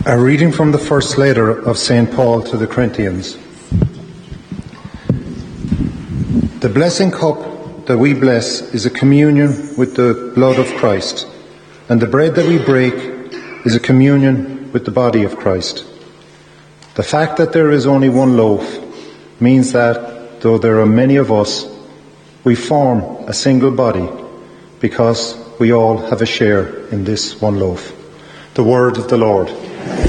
A reading from the first letter of St. Paul to the Corinthians. The blessing cup that we bless is a communion with the blood of Christ, and the bread that we break is a communion with the body of Christ. The fact that there is only one loaf means that, though there are many of us, we form a single body because we all have a share in this one loaf. The word of the Lord.